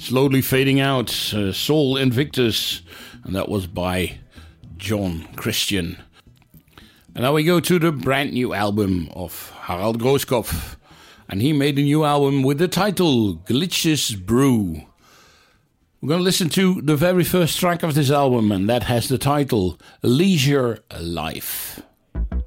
Slowly Fading Out, Soul Invictus, and that was by John Christian. And now we go to the brand new album of Harald Grooskopf, and he made a new album with the title Glitches Brew. We're going to listen to the very first track of this album, and that has the title Leisure Life.